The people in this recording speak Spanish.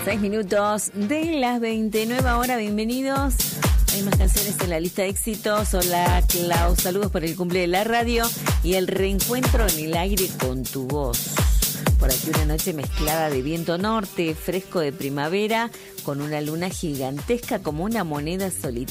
6 minutos de las 29 horas, bienvenidos. Hay más canciones en la lista de éxitos. Hola, Klaus, saludos por el cumple de la radio y el reencuentro en el aire con tu voz. Por aquí una noche mezclada de viento norte, fresco de primavera, con una luna gigantesca como una moneda solitaria.